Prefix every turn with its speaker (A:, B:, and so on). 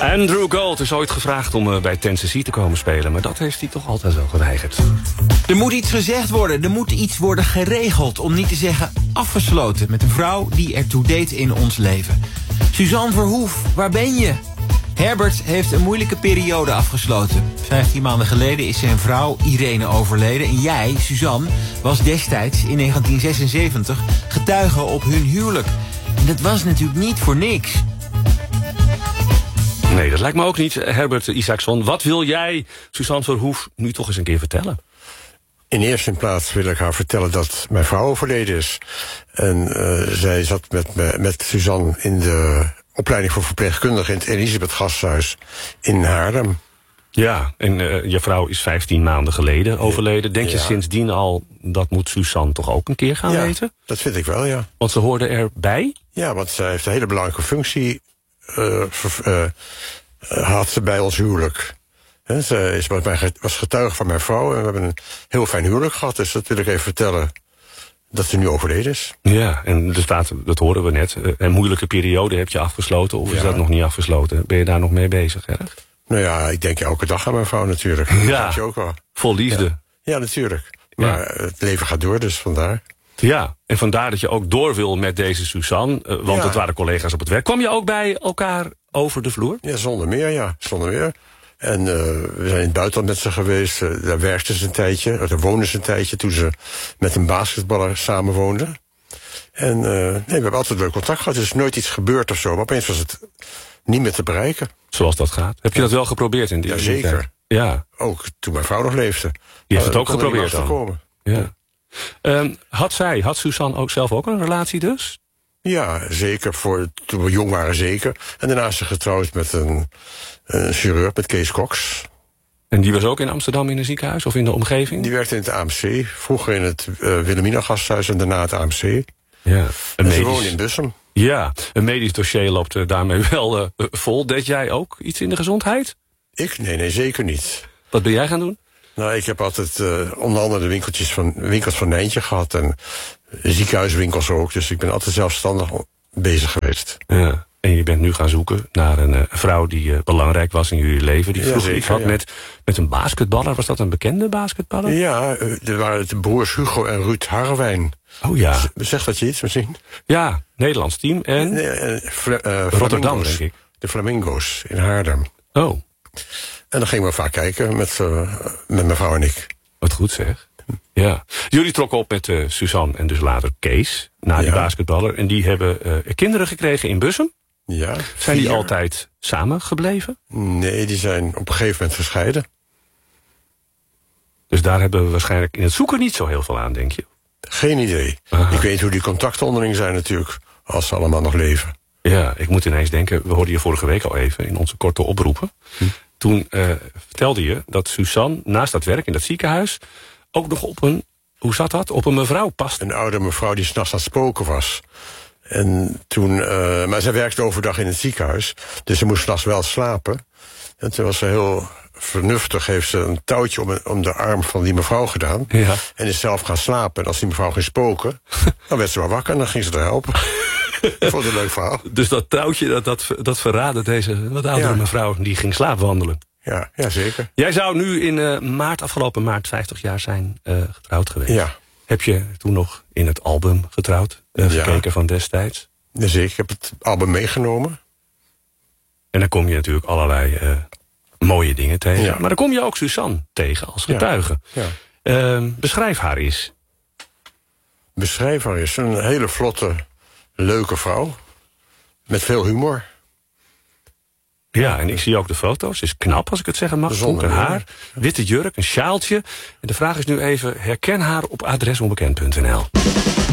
A: Andrew Gold is ooit gevraagd om bij Tennessee te komen spelen, maar dat heeft hij toch altijd wel geweigerd.
B: Er moet iets gezegd worden, er moet iets worden geregeld, om niet te zeggen afgesloten, met een vrouw die ertoe deed in ons leven. Suzanne Verhoef, waar ben je? Herbert heeft een moeilijke periode afgesloten. 15 maanden geleden is zijn vrouw Irene overleden. En jij, Suzanne, was destijds in 1976 getuige op hun huwelijk. En dat was natuurlijk niet voor niks.
A: Nee, dat lijkt me ook niet, Herbert Isaacson. Wat wil jij, Suzanne Verhoef, nu toch eens een keer vertellen?
C: In eerste plaats wil ik haar vertellen dat mijn vrouw overleden is. En zij zat met Suzanne in de opleiding voor verpleegkundigen in het Elisabeth Gasthuis in Haarlem.
A: Ja, en je vrouw is 15 maanden geleden overleden. Denk je sindsdien al, dat moet Suzanne toch ook een keer gaan weten?
C: Dat vind ik wel, ja.
A: Want ze hoorde erbij?
C: Ja, want zij heeft een hele belangrijke functie had ze bij ons huwelijk. Ze was getuige van mijn vrouw en we hebben een heel fijn huwelijk gehad. Dus dat wil ik even vertellen, dat ze nu overleden is.
A: Ja, en dat horen we net. Een moeilijke periode heb je afgesloten, of is dat nog niet afgesloten? Ben je daar nog mee bezig, hè?
C: Nou ja, ik denk elke dag aan mijn vrouw natuurlijk.
A: Ja,
C: dat je ook wel.
A: Vol liefde.
C: Ja, natuurlijk. Maar het leven gaat door, dus vandaar.
A: Ja, en vandaar dat je ook door wil met deze Suzanne. Want het waren collega's op het werk. Kwam je ook bij elkaar over de vloer?
C: Ja, zonder meer. En we zijn in het buitenland met ze geweest. Daar werkte ze een tijdje. Daar woonde ze een tijdje toen ze met een basketballer samenwoonde. En we hebben altijd leuk contact gehad. Er is nooit iets gebeurd of zo. Maar opeens was het niet meer te bereiken.
A: Zoals dat gaat. Heb je dat wel geprobeerd in die tijd?
C: Jazeker.
A: Ja.
C: Ook toen mijn vrouw nog leefde.
A: Je hebt het ook geprobeerd dan?
C: Komen.
A: Ja. Had Suzanne ook zelf ook een relatie dus?
C: Ja, zeker. Toen we jong waren, zeker. En daarna is ze getrouwd met een chirurg, met Kees Cox.
A: En die was ook in Amsterdam in een ziekenhuis of in de omgeving?
C: Die werkte in het AMC. Vroeger in het Wilhelmina Gasthuis en daarna het AMC.
A: Ja.
C: En ze woonde in Bussum.
A: Ja, een medisch dossier loopt daarmee wel vol. Deed jij ook iets in de gezondheid?
C: Ik? Nee, zeker niet.
A: Wat ben jij gaan doen?
C: Nou, ik heb altijd onder andere de winkels van Nijntje gehad. En ziekenhuiswinkels ook. Dus ik ben altijd zelfstandig bezig geweest.
A: Ja. En je bent nu gaan zoeken naar een vrouw die belangrijk was in jullie leven. Die vroeger iets had met een basketballer. Was dat een bekende basketballer?
C: Ja, er waren de broers Hugo en Ruud Harrewijn.
A: Oh ja.
C: Zegt dat je iets misschien?
A: Ja, Nederlands team. En Rotterdam, denk ik.
C: De Flamingo's in Haarlem.
A: Oh.
C: En dan gingen we vaak kijken met mijn vrouw en ik.
A: Wat goed zeg. Ja. Jullie trokken op met Suzanne en dus later Kees, na die basketballer. En die hebben kinderen gekregen in Bussum.
C: Ja.
A: Zijn die altijd samen gebleven?
C: Nee, die zijn op een gegeven moment gescheiden.
A: Dus daar hebben we waarschijnlijk in het zoeken niet zo heel veel aan, denk je?
C: Geen idee. Aha. Ik weet hoe die contacten onderling zijn natuurlijk, als ze allemaal nog leven.
A: Ja, ik moet ineens denken, we hoorden je vorige week al even in onze korte oproepen. Toen vertelde je dat Suzanne naast dat werk in dat ziekenhuis ook nog op een, hoe zat dat, op een mevrouw past.
C: Een oude mevrouw die 's nachts aan het spoken was. En toen, maar zij werkte overdag in het ziekenhuis, dus ze moest 's nachts wel slapen. En toen was ze heel vernuftig, heeft ze een touwtje om de arm van die mevrouw gedaan. Ja. En is zelf gaan slapen. En als die mevrouw ging spoken, dan werd ze wel wakker en dan ging ze er helpen. Ik vond het een leuk verhaal.
A: Dus dat touwtje, dat verraadde deze wat oudere mevrouw, die ging slaapwandelen.
C: Ja, zeker.
A: Jij zou nu in afgelopen maart 50 jaar zijn getrouwd geweest.
C: Ja.
A: Heb je toen nog in het album getrouwd, gekeken van destijds?
C: Ja, zeker. Ik heb het album meegenomen.
A: En dan kom je natuurlijk allerlei mooie dingen tegen. Ja. Maar dan kom je ook Suzanne tegen als getuige. Ja. Beschrijf haar eens.
C: Beschrijf haar eens. Een hele vlotte, leuke vrouw. Met veel humor.
A: Ja, en ik zie ook de foto's. Is knap, als ik het zeggen mag. Donker haar, witte jurk, een sjaaltje. En de vraag is nu even, herken haar op adresonbekend.nl.